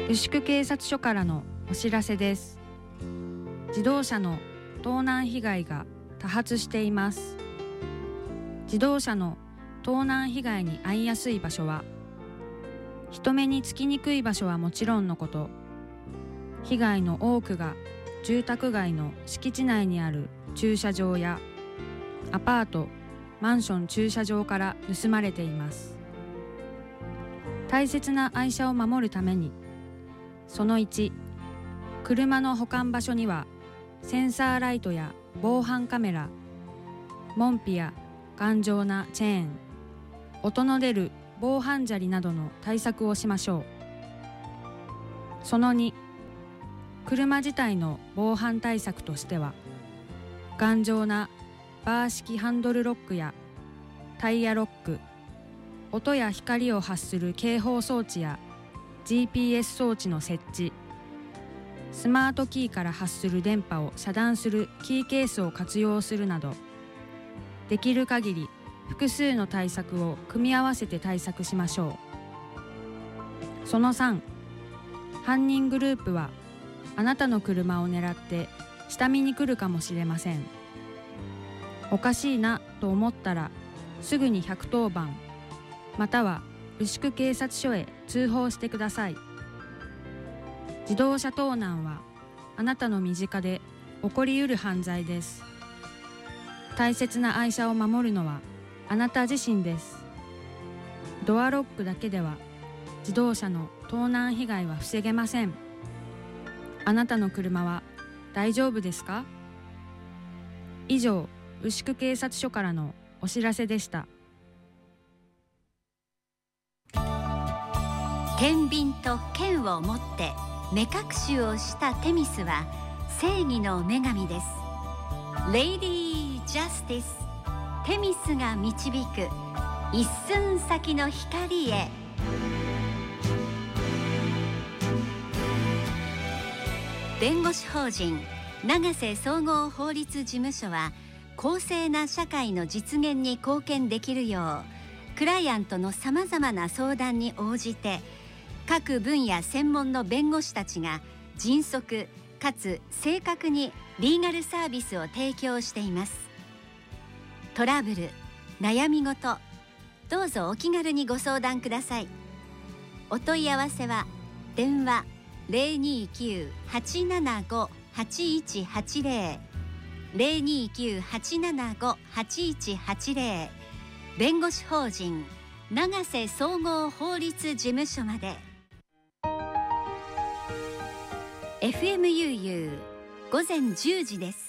牛久警察署からのお知らせです。自動車の盗難被害が多発しています。自動車の盗難被害に遭いやすい場所は、人目につきにくい場所はもちろんのこと、被害の多くが住宅街の敷地内にある駐車場やアパート、マンション駐車場から盗まれています。大切な愛車を守るために、その1、車の保管場所にはセンサーライトや防犯カメラ、門扉や頑丈なチェーン、音の出る防犯砂利などの対策をしましょう。その2、車自体の防犯対策としては、頑丈なバー式ハンドルロックやタイヤロック、音や光を発する警報装置や GPS 装置の設置、スマートキーから発する電波を遮断するキーケースを活用するなど、できる限り複数の対策を組み合わせて対策しましょう。その3、犯人グループはあなたの車を狙って下見に来るかもしれません。おかしいなと思ったらすぐに110番または牛久警察署へ通報してください。自動車盗難はあなたの身近で起こりうる犯罪です。大切な愛車を守るのはあなた自身です。ドアロックだけでは自動車の盗難被害は防げません。あなたの車は大丈夫ですか？以上、牛久警察署からのお知らせでした。 天秤と剣を持って目隠しをしたテミスは正義の女神です。レイディー・ジャスティス、テミスが導く一寸先の光へ。弁護士法人長瀬総合法律事務所は、公正な社会の実現に貢献できるよう、クライアントのさまざまな相談に応じて、各分野専門の弁護士たちが迅速かつ正確にリーガルサービスを提供しています。トラブル、悩み事、どうぞお気軽にご相談ください。お問い合わせは電話 029-875-8180 029-875-8180 弁護士法人長瀬総合法律事務所まで。 FMUU 午前10時です。